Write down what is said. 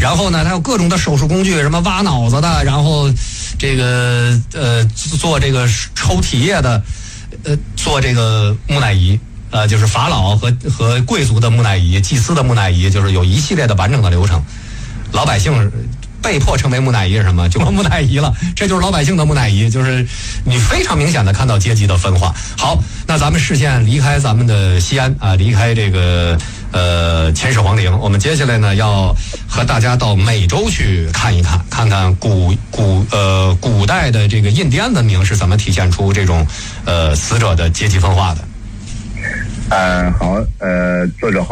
然后呢，它有各种的手术工具，什么挖脑子的，然后这个做这个抽体液的，做这个木乃伊。就是法老和贵族的木乃伊，祭司的木乃伊，就是有一系列的完整的流程。老百姓被迫成为木乃伊是什么？就木乃伊了，这就是老百姓的木乃伊，就是你非常明显的看到阶级的分化。好，那咱们视线离开咱们的西安啊，离开这个秦始皇陵，我们接下来呢要和大家到美洲去看一看，看看古代的这个印第安文明是怎么体现出这种死者的阶级分化的。 好，作者